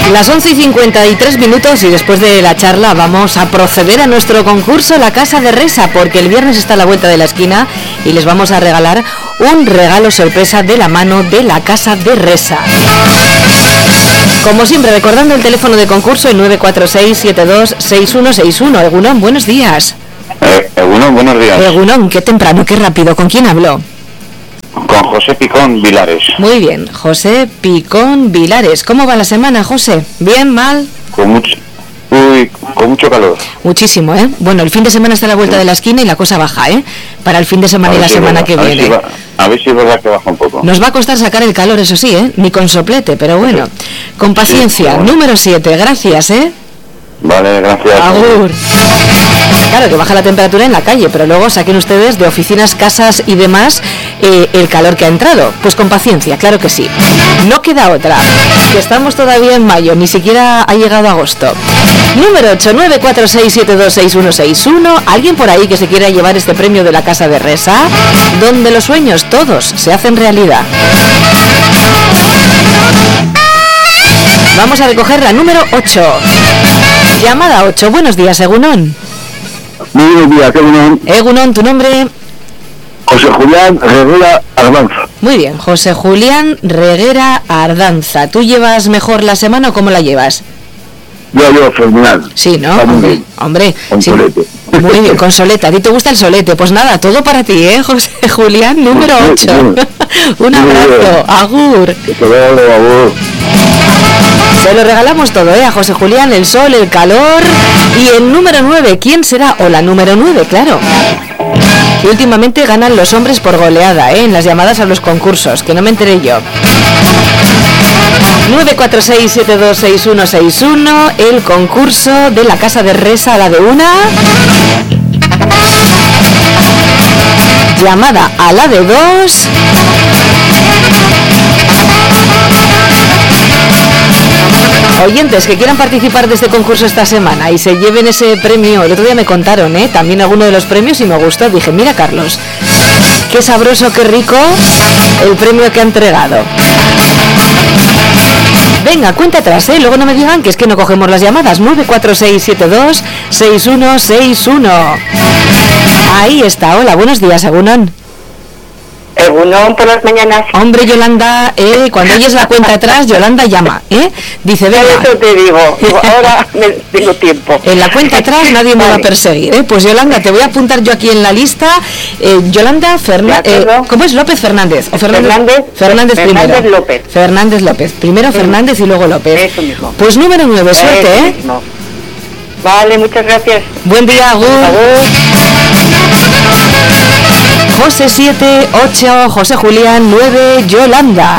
Las 11:53 y después de la charla vamos a proceder a nuestro concurso La Casa de Resa, porque el viernes está a la vuelta de la esquina y les vamos a regalar un regalo sorpresa de la mano de La Casa de Resa. Como siempre, recordando el teléfono de concurso, el 946-726161. Egunon, buenos días. Egunon, buenos días. Egunon, qué temprano, qué rápido. ¿Con quién habló? Con José Picón Vilares. Muy bien, José Picón Vilares. ¿Cómo va la semana, José? ¿Bien, mal? Con mucho calor. Muchísimo, ¿eh? Bueno, el fin de semana está a la vuelta de la esquina y la cosa baja, ¿eh? Para el fin de semana y la semana que viene. A ver si es verdad que baja un poco. Nos va a costar sacar el calor, eso sí, ¿eh? Ni con soplete, pero bueno. Con paciencia. Sí, bueno. Número 7, gracias, ¿eh? Vale, gracias. Agur. Claro que baja la temperatura en la calle, pero luego saquen ustedes de oficinas, casas y demás el calor que ha entrado. Pues con paciencia, claro que sí. No queda otra, que estamos todavía en mayo, ni siquiera ha llegado agosto. Número 8, 946726161. ¿Alguien por ahí que se quiera llevar este premio de la Casa de Resa? Donde los sueños todos se hacen realidad. Vamos a recoger la número 8. Llamada 8. Buenos días, Egunon. Muy buenos días, Egunon. Egunon, ¿tu nombre? José Julián Reguera Ardanza. Muy bien, José Julián Reguera Ardanza. ¿Tú llevas mejor la semana o cómo la llevas? Yo llevo fenomenal. Sí, ¿no? Hombre, con sí. solete. Muy bien, con solete. ¿A ti te gusta el solete? Pues nada, todo para ti, ¿eh, José Julián? Número 8. Un abrazo. Agur. Agur. Se lo regalamos todo, a José Julián, el sol, el calor y el número 9. ¿Quién será? O la número 9, claro. Que últimamente ganan los hombres por goleada, en las llamadas a los concursos, que no me enteré yo. 946726161, el concurso de la Casa de Resa a la de una. Llamada a la de 2. Oyentes que quieran participar de este concurso esta semana y se lleven ese premio. El otro día me contaron, también alguno de los premios y me gustó. Dije, mira, Carlos, qué sabroso, qué rico el premio que ha entregado. Venga, cuenta atrás, luego no me digan que es que no cogemos las llamadas. 946726161. Ahí está. Hola, buenos días, Egunon. Egunon por las mañanas. Hombre, Yolanda, cuando oyes la cuenta atrás, Yolanda llama, dice, venga. Eso te digo, ahora tengo tiempo. En la cuenta atrás nadie me va a perseguir, Pues Yolanda, te voy a apuntar yo aquí en la lista. Yolanda ¿cómo es? ¿López Fernández? ¿O Fernández primero? Fernández López. Fernández López. Primero Fernández y luego López. Eso mismo. Pues número 9, suerte, mismo. Vale, muchas gracias. Buen día, Agur. José 7, 8, José Julián 9, Yolanda.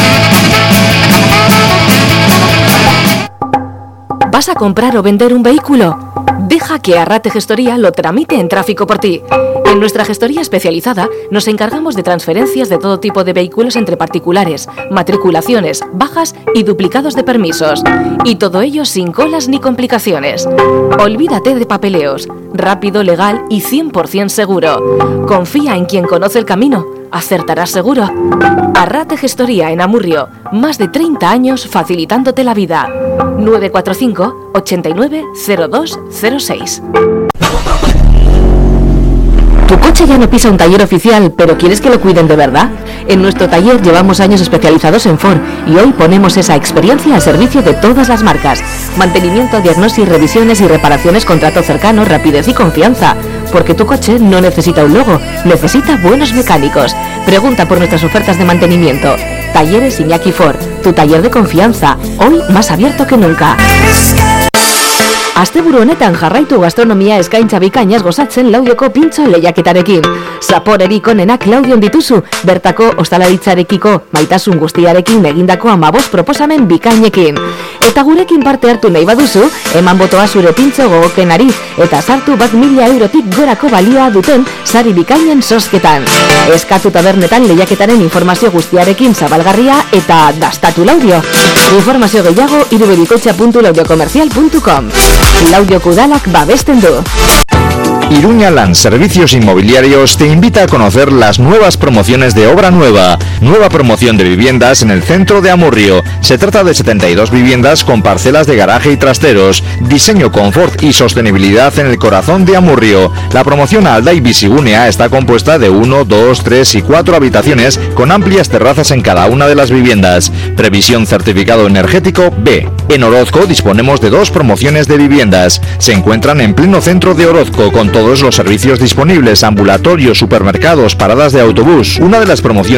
¿Vas a comprar o vender un vehículo? Deja que Arrate Gestoría lo tramite en tráfico por ti. En nuestra gestoría especializada nos encargamos de transferencias de todo tipo de vehículos entre particulares, matriculaciones, bajas y duplicados de permisos. Y todo ello sin colas ni complicaciones. Olvídate de papeleos. Rápido, legal y 100% seguro. Confía en quien conoce el camino. Acertarás seguro. Arrate Gestoría en Amurrio. Más de 30 años facilitándote la vida. 945 89 0206. ¿Tu coche ya no pisa un taller oficial, pero quieres que lo cuiden de verdad? En nuestro taller llevamos años especializados en Ford y hoy ponemos esa experiencia al servicio de todas las marcas. Mantenimiento, diagnosis, revisiones y reparaciones con trato cercano, rapidez y confianza. Porque tu coche no necesita un logo, necesita buenos mecánicos. Pregunta por nuestras ofertas de mantenimiento. Talleres Iñaki Ford, tu taller de confianza, hoy más abierto que nunca. Asteburu honetan jarraitu gastronomia eskaintza bikainaz gozatzen Laudioko pintxo lehiaketarekin. Zaporerik onenak Laudion dituzu, bertako ostalaritzarekiko maitasun guztiarekin egindako 15 proposamen bikainekin. Eta gurekin parte hartu nahi baduzu, eman botoa zure pintxo gogokenari eta sartu 1.000 eurotik gorako balioa duten sari bikainen zozketan. Eskatu tabernetan lehiaketaren informazio guztiarekin zabalgarria eta dastatu Laudio. Informazio gehiago irubebikoitza.laudiokomercial.com. Laudioko udalak babesten du. Iruña Land Servicios Inmobiliarios te invita a conocer las nuevas promociones de obra nueva. Nueva promoción de viviendas en el centro de Amurrio. Se trata de 72 viviendas con parcelas de garaje y trasteros. Diseño, confort y sostenibilidad en el corazón de Amurrio. La promoción Alda y Bisigunea está compuesta de 1, 2, 3 y 4 habitaciones con amplias terrazas en cada una de las viviendas. Previsión certificado energético B. En Orozco disponemos de 2 promociones de viviendas. Se encuentran en pleno centro de Orozco con todos los servicios disponibles: ambulatorio, supermercados, paradas de autobús. Una de las promociones